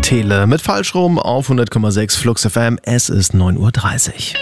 Tele mit Falschrum auf 100,6 Flux FM. Es ist 9:30 Uhr.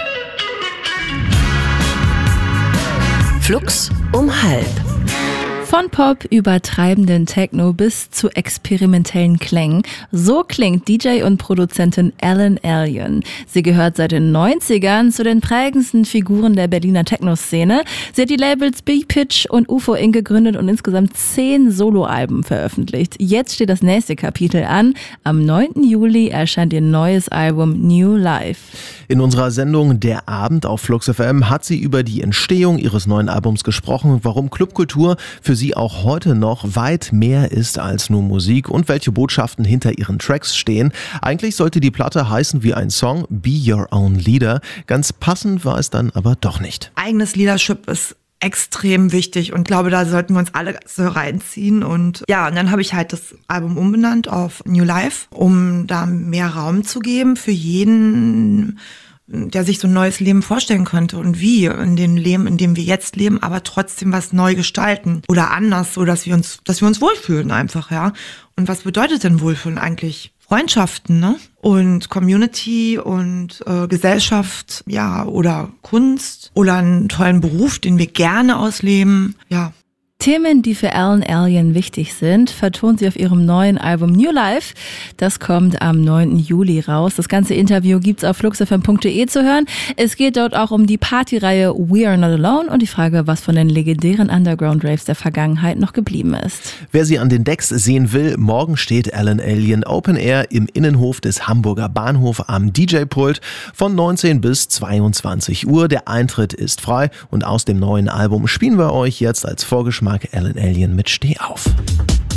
Flux um 12:30. Von Pop über treibenden Techno bis zu experimentellen Klängen. So klingt DJ und Produzentin Alan Alien. Sie gehört seit den 90ern zu den prägendsten Figuren der Berliner Techno-Szene. Sie hat die Labels B-Pitch und UFO Inc. gegründet und insgesamt 10 Soloalben veröffentlicht. Jetzt steht das nächste Kapitel an. Am 9. Juli erscheint ihr neues Album New Life. In unserer Sendung Der Abend auf Flux FM hat sie über die Entstehung ihres neuen Albums gesprochen, warum Clubkultur für sie auch heute noch weit mehr ist als nur Musik und welche Botschaften hinter ihren Tracks stehen. Eigentlich sollte die Platte heißen wie ein Song, Be Your Own Leader. Ganz passend war es dann aber doch nicht. Eigenes Leadership ist extrem wichtig und glaube, da sollten wir uns alle so reinziehen. Und ja, und dann habe ich halt das Album umbenannt auf New Life, um da mehr Raum zu geben für jeden, der sich so ein neues Leben vorstellen könnte und wie in dem Leben, in dem wir jetzt leben, aber trotzdem was neu gestalten oder anders, so dass wir uns wohlfühlen einfach, ja. Und was bedeutet denn Wohlfühlen eigentlich? Freundschaften, ne? Und Community und Gesellschaft, ja, oder Kunst oder einen tollen Beruf, den wir gerne ausleben, ja. Themen, die für Alan Alien wichtig sind, vertont sie auf ihrem neuen Album New Life. Das kommt am 9. Juli raus. Das ganze Interview gibt's auf fluxfm.de zu hören. Es geht dort auch um die Partyreihe We Are Not Alone und die Frage, was von den legendären Underground-Raves der Vergangenheit noch geblieben ist. Wer sie an den Decks sehen will, morgen steht Alan Alien Open Air im Innenhof des Hamburger Bahnhof am DJ-Pult von 19 bis 22 Uhr. Der Eintritt ist frei und aus dem neuen Album spielen wir euch jetzt als Vorgeschmack Alan Alien mit Steh auf.